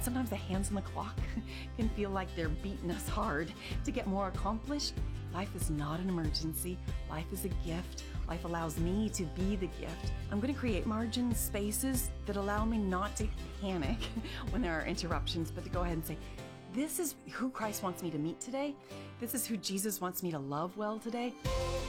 And sometimes the hands on the clock can feel like they're beating us hard to get more accomplished. Life is not an emergency. Life is a gift. Life allows me to be the gift. I'm going to create margins, spaces that allow me not to panic when there are interruptions, but to go ahead and say, this is who Christ wants me to meet today. This is who Jesus wants me to love well today.